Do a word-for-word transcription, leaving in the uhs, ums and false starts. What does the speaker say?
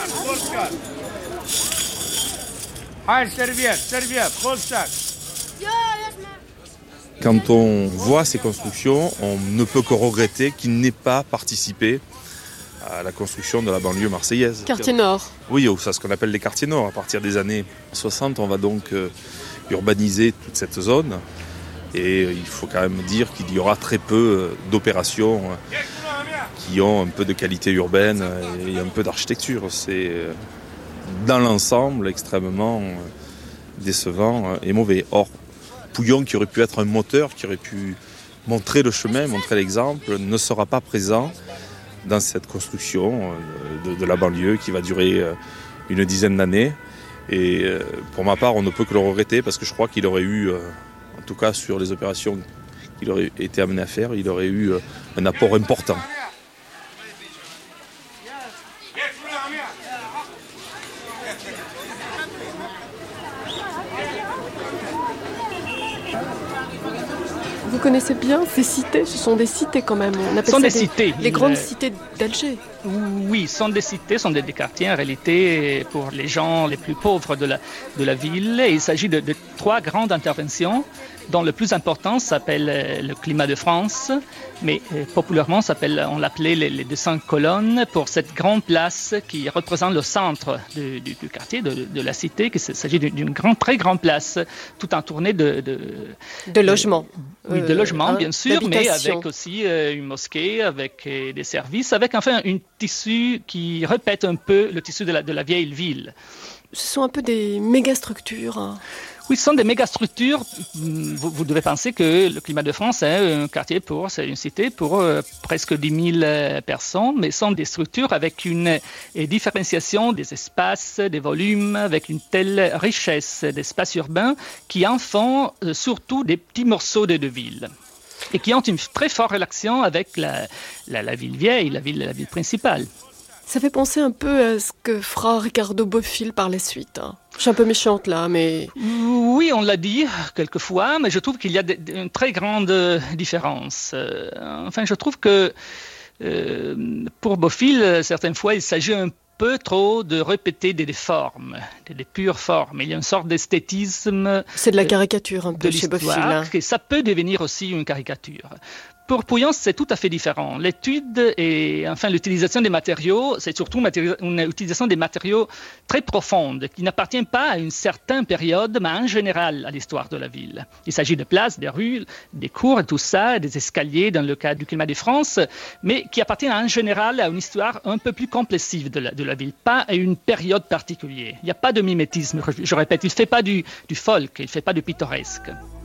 Quand on voit ces constructions, on ne peut que regretter qu'il n'ait pas participé à la construction de la banlieue marseillaise. Quartier Nord. Oui, c'est ce qu'on appelle les quartiers nord. À partir des années soixante, on va donc euh, urbaniser toute cette zone. Et il faut quand même dire qu'il y aura très peu d'opérations qui ont un peu de qualité urbaine et un peu d'architecture. C'est dans l'ensemble extrêmement décevant et mauvais. Or, Pouillon, qui aurait pu être un moteur, qui aurait pu montrer le chemin, montrer l'exemple, ne sera pas présent dans cette construction de, de la banlieue qui va durer une dizaine d'années. Et pour ma part, on ne peut que le regretter parce que je crois qu'il aurait eu, en tout cas sur les opérations qu'il aurait été amené à faire, il aurait eu un apport important. Vous connaissez bien ces cités? Ce sont des cités quand même. On appelle ce sont ça des, des cités. Les grandes cités d'Alger. Oui, ce sont des cités, ce sont des, des quartiers en réalité pour les gens les plus pauvres de la, de la ville. Et il s'agit de, de trois grandes interventions dont le plus important s'appelle le climat de France, mais euh, populairement s'appelle, on l'appelait les, les deux cents colonnes pour cette grande place qui représente le centre de, du, du quartier, de, de la cité. Il s'agit d'une grande, très grande place, tout entournée de... De, de logements. Euh, oui, de logements, euh, bien sûr, mais avec aussi euh, une mosquée, avec euh, des services, avec enfin un tissu qui répète un peu le tissu de la, de la vieille ville. Ce sont un peu des mégastructures. Hein. Oui, ce sont des mégastructures. Vous, vous devez penser que le climat de France est un quartier pour, c'est une cité pour euh, presque dix mille personnes, mais ce sont des structures avec une euh, différenciation des espaces, des volumes, avec une telle richesse d'espaces urbains qui en font euh, surtout des petits morceaux de, de ville et qui ont une très forte relation avec la, la, la ville vieille, la ville, la ville principale. Ça fait penser un peu à ce que fera Ricardo Bofill par la suite. Hein. Je suis un peu méchante là, mais... Oui, on l'a dit quelquefois, mais je trouve qu'il y a de, de, une très grande différence. Euh, enfin, je trouve que euh, pour Bofill, certaines fois, il s'agit un peu trop de répéter des, des formes, des, des pures formes. Il y a une sorte d'esthétisme... C'est de la caricature un peu chez Bofill. Hein. Et ça peut devenir aussi une caricature. Pour Pouillon, c'est tout à fait différent. L'étude et enfin l'utilisation des matériaux, c'est surtout une utilisation des matériaux très profonde qui n'appartiennent pas à une certaine période, mais en général à l'histoire de la ville. Il s'agit de places, des rues, des cours et tout ça, des escaliers dans le cas du climat de France, mais qui appartiennent en général à une histoire un peu plus complexive de la, de la ville, pas à une période particulière. Il n'y a pas de mimétisme, je répète, il ne fait pas du, du folk, il ne fait pas du pittoresque.